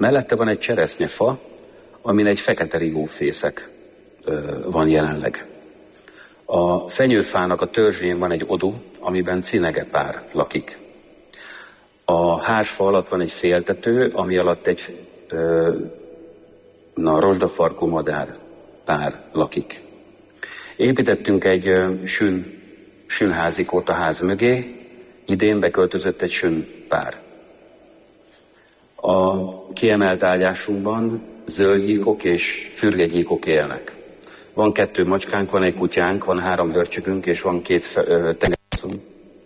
Mellette van egy cseresznyefa, amin egy fekete rigófészek van jelenleg. A fenyőfának a törzsén van egy odu, amiben cinegepár lakik. A hársfa alatt van egy féltető, ami alatt egy rozsdafarkú madár pár lakik. Építettünk egy sünházikót a ház mögé, idén beköltözött egy sünpár. A kiemelt ágyásunkban zöldgyíkok és fürgegyíkok élnek. Van 2 macskánk, van egy kutyánk, van 3 hörcsökünk, és van 2 tengerászunk.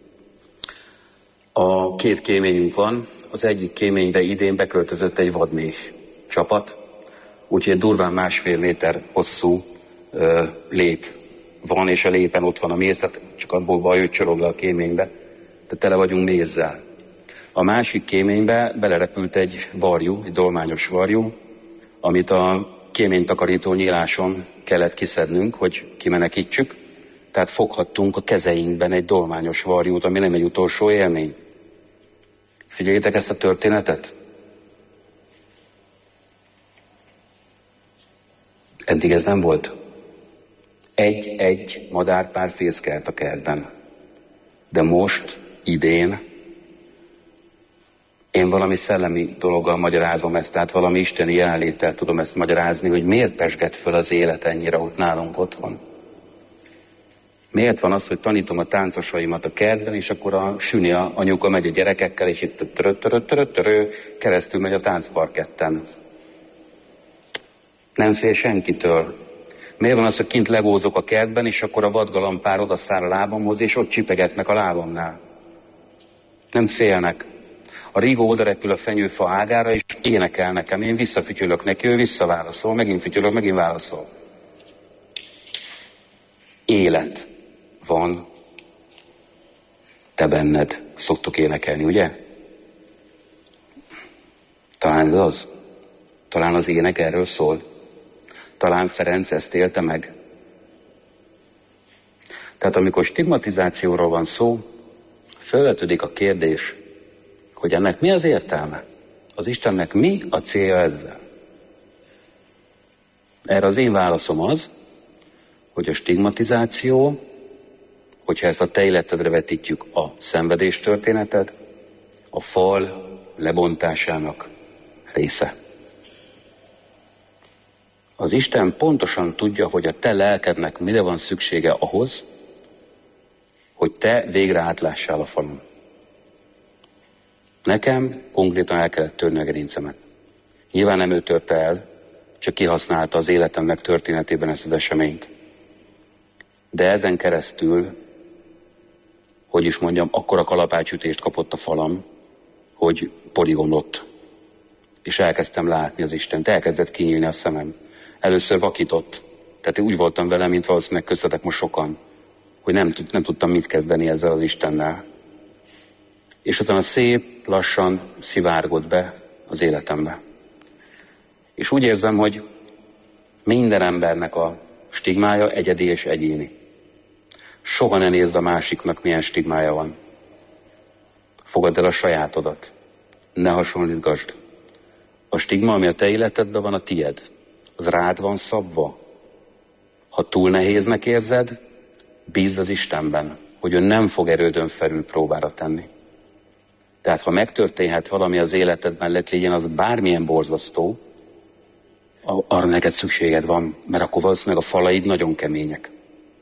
A 2 kéményünk van, az egyik kéménybe idén beköltözött egy vadméh csapat, úgyhogy egy durván 1,5 méter hosszú lép van, és a lépen ott van a méz, tehát csak abból baj, hogy csorog le a kéménybe, de tele vagyunk mézzel. A másik kéménybe belerepült egy varjú, egy dolmányos varjú, amit a kéménytakarító nyíláson kellett kiszednünk, hogy kimenekítsük, tehát foghattunk a kezeinkben egy dolmányos varjút, ami nem egy utolsó élmény. Figyeljétek ezt a történetet? Eddig ez nem volt. Egy madárpár fészkelt a kertben. De most, idén, én valami szellemi dologgal magyarázom ezt, tehát valami isteni jelenléttel tudom ezt magyarázni, hogy miért pesget föl az élet ennyire ott nálunk otthon. Miért van az, hogy tanítom a táncosaimat a kertben, és akkor a süni anyuka megy a gyerekekkel, és itt keresztül megy a táncparketten. Nem fél senkitől. Miért van az, hogy kint legózok a kertben, és akkor a vadgalampár odaszáll a lábamhoz, és ott csipegetnek a lábamnál. Nem félnek. A rigó odarepül a fenyőfa ágára, és énekel nekem. Én visszafütyülök neki, ő visszaválaszol, megint fütyülök, megint válaszol. Élet van te benned. Szoktuk énekelni, ugye? Talán ez az. Talán az ének erről szól. Talán Ferenc ezt élte meg. Tehát amikor stigmatizációról van szó, felvetődik a kérdés, hogy ennek mi az értelme? Az Istennek mi a célja ezzel? Erre az én válaszom az, hogy a stigmatizáció, hogyha ezt a te életedre vetítjük a szenvedés történeted, a fal lebontásának része. Az Isten pontosan tudja, hogy a te lelkednek mire van szüksége ahhoz, hogy te végre átlássál a falon. Nekem konkrétan el kellett törni a gerincemet. Nyilván nem ő törte el, csak kihasználta az életemnek történetében ezt az eseményt. De ezen keresztül, hogy is mondjam, akkora kalapácsütést kapott a falam, hogy poligonott. És elkezdtem látni az Istent, elkezdett kinyílni a szemem. Először vakított, tehát úgy voltam vele, mint valószínűleg köztetek most sokan, hogy nem tudtam mit kezdeni ezzel az Istennel. És utána szép, lassan szivárgott be az életembe. És úgy érzem, hogy minden embernek a stigmája egyedi és egyéni. Soha ne nézd a másiknak, milyen stigmája van. Fogadd el a sajátodat. Ne hasonlítgasd. A stigma, ami a te életedben van, a tied. Az rád van szabva. Ha túl nehéznek érzed, bízz az Istenben, hogy ő nem fog erődön felül próbára tenni. Tehát ha megtörténhet valami az életedben, legyen az bármilyen borzasztó, arra neked szükséged van, mert akkor valószínűleg a falaid nagyon kemények.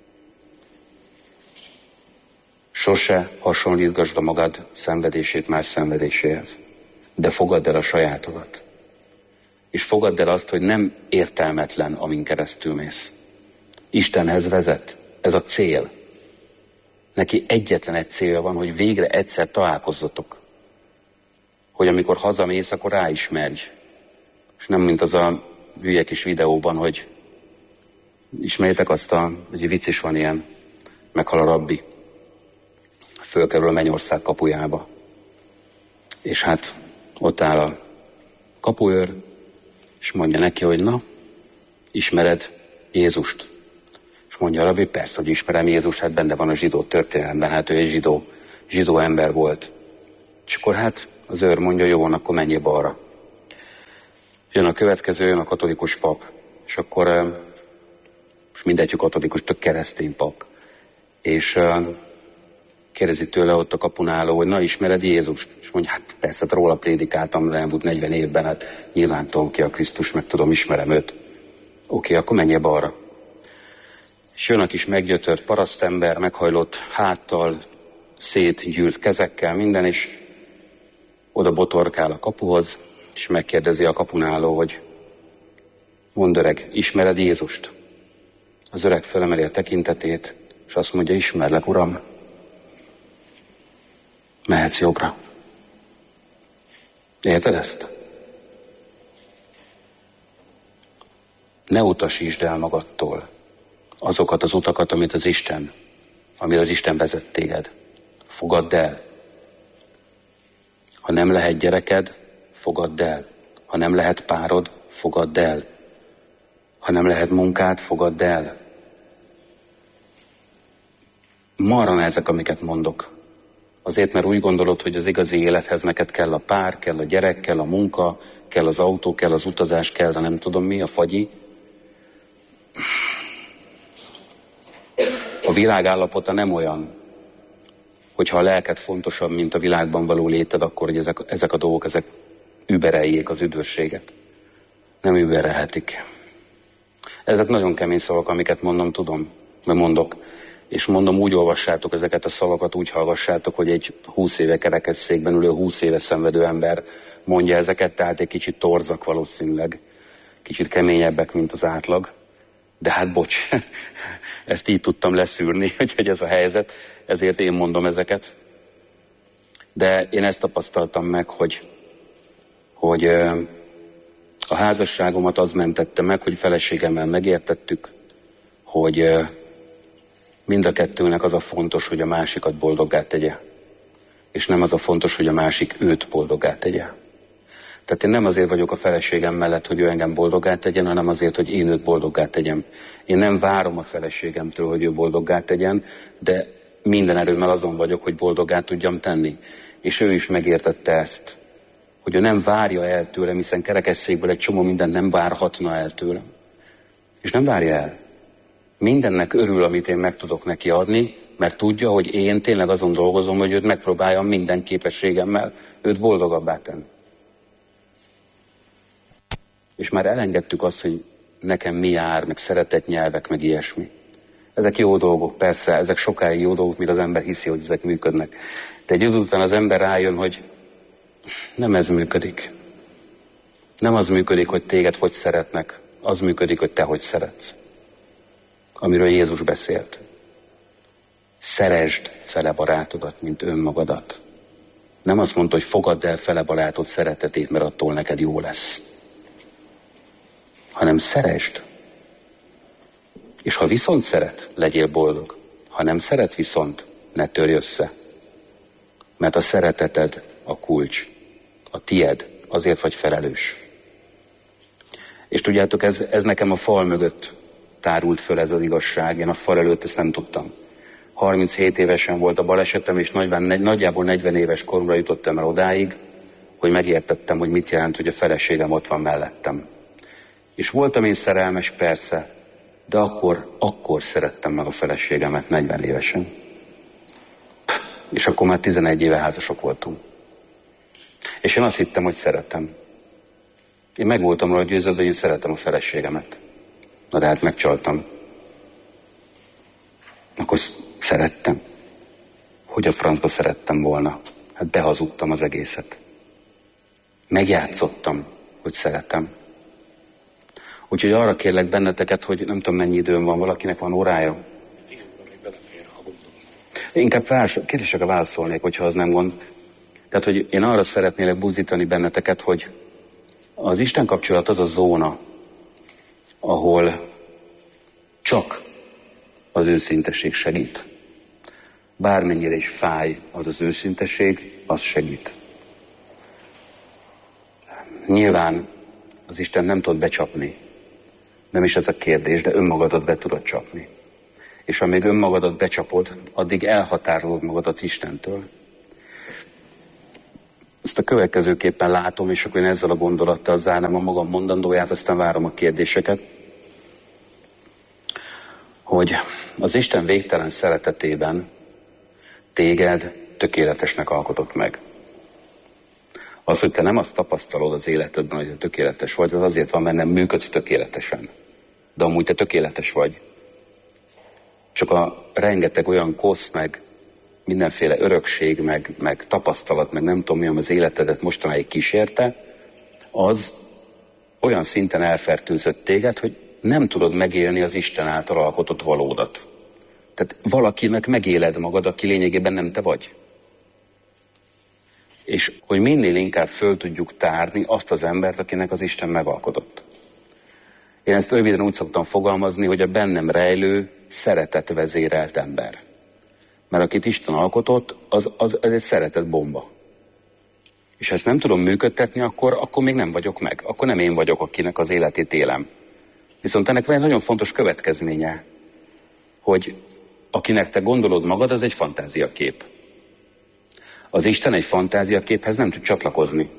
Sose hasonlítgasd a magad szenvedését más szenvedéséhez, de fogadd el a sajátodat. És fogadd el azt, hogy nem értelmetlen, amin keresztül mész. Istenhez vezet, ez a cél. Neki egyetlen egy célja van, hogy végre egyszer találkozzatok. Hogy amikor hazamész, akkor ráismerj. És nem mint az a hülye kis videóban, hogy ismerjétek azt egy vicc is van ilyen, meghal a rabbi, fölkerül a mennyország kapujába. És hát ott áll a kapuőr, és mondja neki, hogy na, ismered Jézust? És mondja a rabbi, persze, hogy ismerem Jézust, hát benne van a zsidó történelemben, hát ő egy zsidó ember volt. És akkor hát az őr mondja, jó, akkor menjél balra. Jön a következő, jön a katolikus pap, és akkor most mindegy, hogy katolikus, tök keresztény pap. És kérdezi tőle ott a kapun álló, hogy na, ismered Jézust? És mondja, hát persze, hát róla prédikáltam elmúlt 40 évben, hát nyilván tudom ki a Krisztus, meg tudom, ismerem őt. Oké, akkor menjél balra. És jön a kis meggyötört parasztember, meghajlott háttal, szétgyűlt kezekkel, minden, és oda botorkál a kapuhoz, és megkérdezi a kapun álló, hogy mondd öreg, ismered Jézust? Az öreg felemeli a tekintetét, és azt mondja, ismerlek, uram. Mehetsz jobbra. Érted ezt? Ne utasítsd el magadtól azokat az utakat, amire az Isten vezet téged. Fogadd el. Ha nem lehet gyereked, fogadd el. Ha nem lehet párod, fogadd el. Ha nem lehet munkád, fogadd el. Marra nehezek, amiket mondok. Azért, mert úgy gondolod, hogy az igazi élethez neked kell a pár, kell a gyerek, kell a munka, kell az autó, kell az utazás, kell a nem tudom mi, a fagyi. A világ állapota nem olyan, hogyha a lelked fontosabb, mint a világban való léted, akkor hogy ezek a dolgok, ezek übereljék az üdvösséget. Nem überelhetik. Ezek nagyon kemény szavak, amiket mondok. És mondom, úgy olvassátok ezeket a szavakat, úgy hallgassátok, hogy egy 20 éve kerekesszékben ülő, 20 éve szenvedő ember mondja ezeket, tehát egy kicsit torzak valószínűleg, kicsit keményebbek, mint az átlag. De hát bocs, ezt így tudtam leszűrni, hogy ez a helyzet, ezért én mondom ezeket. De én ezt tapasztaltam meg, hogy a házasságomat az mentette meg, hogy feleségemmel megértettük, hogy mind a kettőnek az a fontos, hogy a másikat boldoggá tegye. És nem az a fontos, hogy a másik őt boldoggá tegye. Tehát én nem azért vagyok a feleségem mellett, hogy ő engem boldoggá tegyen, hanem azért, hogy én őt boldoggá tegyem. Én nem várom a feleségemtől, hogy ő boldoggá tegyen, de minden erőmmel azon vagyok, hogy boldoggá tudjam tenni. És ő is megértette ezt, hogy ő nem várja el tőlem, hiszen kerekesszékből egy csomó mindent nem várhatna el tőlem. És nem várja el. Mindennek örül, amit én meg tudok neki adni, mert tudja, hogy én tényleg azon dolgozom, hogy őt megpróbáljam minden képességemmel őt boldogabbá tenni. És már elengedtük azt, hogy nekem mi jár, meg szeretett nyelvek, meg ilyesmi. Ezek jó dolgok, persze, ezek sokáig jó dolgok, míg az ember hiszi, hogy ezek működnek. De egy idő után az ember rájön, hogy nem ez működik. Nem az működik, hogy téged hogy szeretnek, az működik, hogy te hogy szeretsz. Amiről Jézus beszélt. Szeresd fele barátodat, mint önmagadat. Nem azt mondta, hogy fogadd el fele barátod szeretetét, mert attól neked jó lesz. Hanem szeresd. És ha viszont szeret, legyél boldog. Ha nem szeret viszont, ne törj össze. Mert a szereteted a kulcs. A tied, azért vagy felelős. És tudjátok, ez nekem a fal mögött tárult föl ez az igazság. Én a fal előtt ezt nem tudtam. 37 évesen volt a balesetem, és nagyjából 40 éves koromra jutottam el odáig, hogy megértettem, hogy mit jelent, hogy a feleségem ott van mellettem. És voltam én szerelmes, persze, de akkor szerettem meg a feleségemet 40 évesen. És akkor már 11 éve házasok voltunk. És én azt hittem, hogy szeretem. Én meg voltam róla győződve, hogy én szeretem a feleségemet. Na de hát megcsaltam. Akkor szerettem. Hogy a francba szerettem volna? Hát behazudtam az egészet. Megjátszottam, hogy szeretem. Úgyhogy arra kérlek benneteket, hogy nem tudom mennyi időm van, valakinek van órája. Inkább kérdésekre válaszolnék, hogyha az nem gond. Tehát, hogy én arra szeretnélek buzdítani benneteket, hogy az Isten kapcsolat az a zóna, ahol csak az őszintesség segít. Bármennyire is fáj az őszintesség, az segít. Nyilván az Isten nem tud becsapni. Nem is ez a kérdés, de önmagadat be tudod csapni. És amíg önmagadat becsapod, addig elhatárolod magadat Istentől. Ezt a következőképpen látom, és akkor én ezzel a gondolattal zárnám a magam mondandóját, aztán várom a kérdéseket, hogy az Isten végtelen szeretetében téged tökéletesnek alkotott meg. Az, hogy te nem azt tapasztalod az életedben, hogy te tökéletes vagy, az azért van, mert nem működsz tökéletesen. De amúgy te tökéletes vagy. Csak a rengeteg olyan kosz, meg mindenféle örökség, meg tapasztalat, meg nem tudom mi, az életedet mostanáig kísérte, az olyan szinten elfertőzött téged, hogy nem tudod megélni az Isten által alkotott valódat. Tehát valakinek megéled magad, aki lényegében nem te vagy. És hogy minél inkább föl tudjuk tárni azt az embert, akinek az Isten megalkotott. Én ezt röviden úgy szoktam fogalmazni, hogy a bennem rejlő, szeretet vezérelt ember. Mert akit Isten alkotott, az egy szeretet bomba. És ha ezt nem tudom működtetni, akkor még nem vagyok meg. Akkor nem én vagyok, akinek az életét élem. Viszont ennek van egy nagyon fontos következménye, hogy akinek te gondolod magad, az egy fantáziakép. Az Isten egy fantáziaképhez nem tud csatlakozni.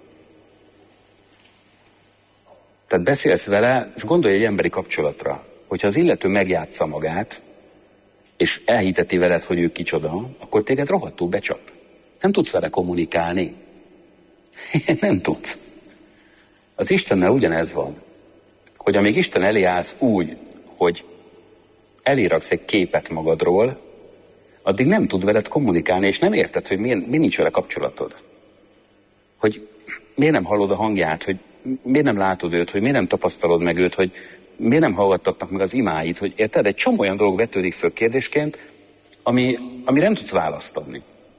Tehát beszélsz vele, és gondolj egy emberi kapcsolatra, hogyha az illető megjátsza magát, és elhiteti veled, hogy ő kicsoda, akkor téged rohadtul becsap. Nem tudsz vele kommunikálni. Nem tudsz. Az Istennel ugyanez van, hogy amíg Isten elé állsz úgy, hogy eléraksz egy képet magadról, addig nem tud veled kommunikálni, és nem érted, hogy miért nincs vele kapcsolatod. Hogy miért nem hallod a hangját, hogy miért nem látod őt, hogy miért nem tapasztalod meg őt, hogy miért nem hallgattatnak meg az imáit, hogy érted, egy csomó olyan dolog vetődik föl kérdésként, ami nem tudsz választ adni.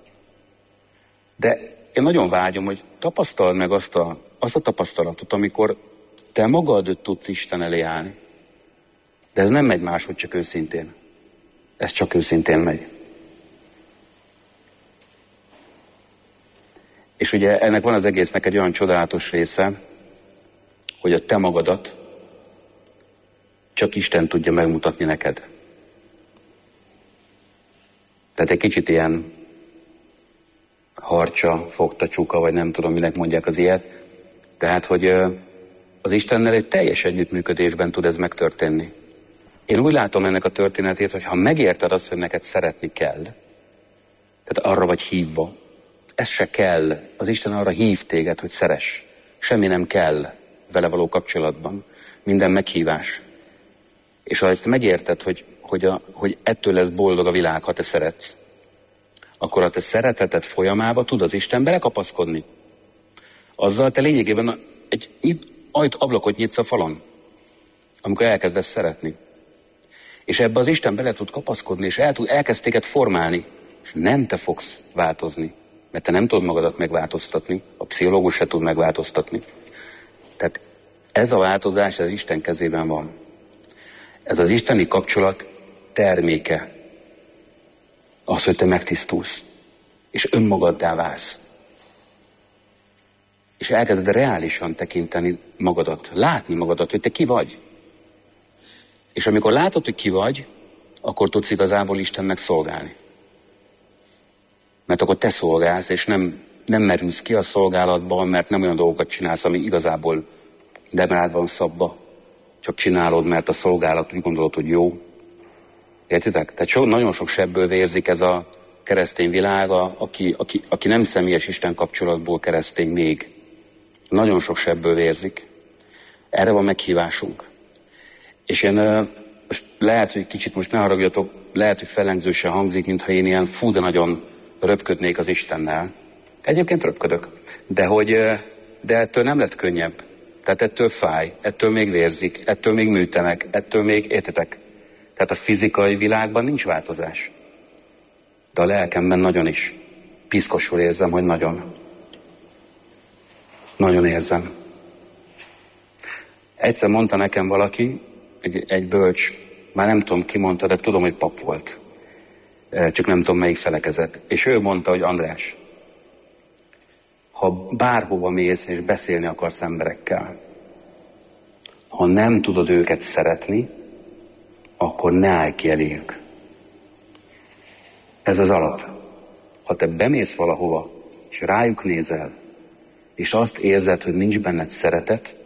De én nagyon vágyom, hogy tapasztald meg azt a tapasztalatot, amikor te magad tudsz Isten elé állni. De ez nem megy máshogy, csak őszintén. Ez csak őszintén megy. És ugye ennek van az egésznek egy olyan csodálatos része, hogy a te magadat csak Isten tudja megmutatni neked. Tehát egy kicsit ilyen harcsa, fogta csuka, vagy nem tudom, minek mondják az ilyet. Tehát, hogy az Istennel egy teljes együttműködésben tud ez megtörténni. Én úgy látom ennek a történetét, hogy ha megérted azt, hogy neked szeretni kell, tehát arra vagy hívva, ez se kell. Az Isten arra hív téged, hogy szeress. Semmi nem kell vele való kapcsolatban. Minden meghívás. És ha ezt megérted, hogy ettől lesz boldog a világ, ha te szeretsz, akkor a te szereteted folyamába tud az Isten belekapaszkodni. Azzal te lényegében egy ablakot nyitsz a falon, amikor elkezdesz szeretni. És ebbe az Isten bele tud kapaszkodni, és elkezd téged formálni, és nem te fogsz változni, mert te nem tudod magadat megváltoztatni, a pszichológus se tud megváltoztatni. Tehát ez a változás az Isten kezében van. Ez az isteni kapcsolat terméke. Az, hogy te megtisztulsz, és önmagaddá válsz. És elkezded reálisan tekinteni magadat, látni magadat, hogy te ki vagy. És amikor látod, hogy ki vagy, akkor tudsz igazából Istennek szolgálni. Mert akkor te szolgálsz, és nem merülsz ki a szolgálatban, mert nem olyan dolgokat csinálsz, ami igazából nem rád van szabva. Csak csinálod, mert a szolgálat úgy gondolod, hogy jó. Értitek? Tehát nagyon sok sebből vérzik ez a keresztény világa, aki nem személyes Isten kapcsolatból keresztény még. Nagyon sok sebből vérzik. Erre van meghívásunk. És én most lehet, hogy kicsit most ne haragudjatok, lehet, hogy fellengzősen hangzik, mintha én ilyen de nagyon röpködnék az Istennel. Egyébként röpködök. De ettől nem lett könnyebb. Tehát ettől fáj, ettől még vérzik, ettől még műtenek, ettől még, értitek? Tehát a fizikai világban nincs változás. De a lelkemben nagyon is. Piszkosul érzem, hogy nagyon. Nagyon érzem. Egyszer mondta nekem valaki, egy bölcs, már nem tudom ki mondta, de tudom, hogy pap volt. Csak nem tudom melyik felekezet. És ő mondta, hogy András, ha bárhova mész és beszélni akarsz emberekkel, ha nem tudod őket szeretni, akkor ne állj ki eléjük. Ez az alap. Ha te bemész valahova, és rájuk nézel, és azt érzed, hogy nincs benned szeretet,